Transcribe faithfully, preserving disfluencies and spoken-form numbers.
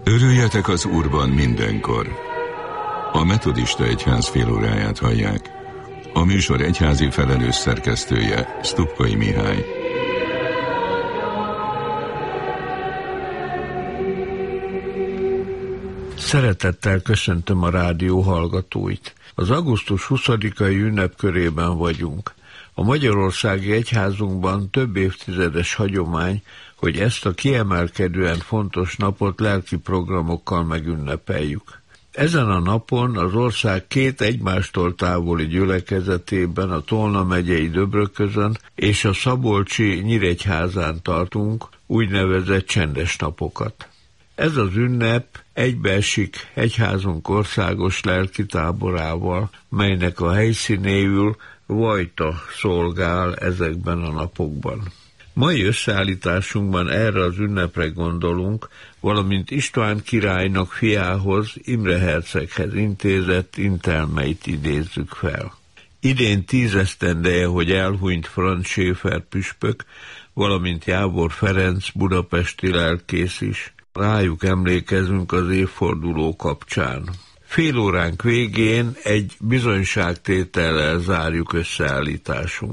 Örüljetek az Úrban mindenkor! A Metodista Egyház félóráját hallják. A műsor egyházi felelős szerkesztője Stupkai Mihály. Szeretettel köszöntöm a rádió hallgatóit. Az augusztus huszadikai ünnepkörében vagyunk. A magyarországi egyházunkban több évtizedes hagyomány, hogy ezt a kiemelkedően fontos napot lelki programokkal megünnepeljük. Ezen a napon az ország két egymástól távoli gyülekezetében, a Tolna megyei Döbröközön és a szabolcsi Nyíregyházán tartunk úgynevezett csendes napokat. Ez az ünnep egybeesik egyházunk országos lelkitáborával, melynek a helyszínéül vajta szolgál ezekben a napokban. Mai összeállításunkban erre az ünnepre gondolunk, valamint István királynak fiához, Imre herceghez intézett intelmeit idézzük fel. Idén tízesztendeje, hogy elhunyt Franz Schäfer püspök, valamint Jábor Ferenc budapesti lelkész is. Rájuk emlékezünk az évforduló kapcsán. Fél óránk végén egy bizonyságtétellel zárjuk összeállításunkat.